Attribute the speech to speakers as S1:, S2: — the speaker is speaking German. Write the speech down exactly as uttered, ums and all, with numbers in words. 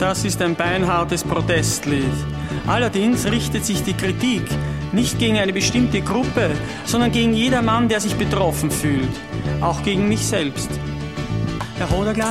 S1: Das ist ein beinhartes Protestlied. Allerdings richtet sich die Kritik nicht gegen eine bestimmte Gruppe, sondern gegen jedermann, der sich betroffen fühlt. Auch gegen mich selbst. Herr Hoderglas?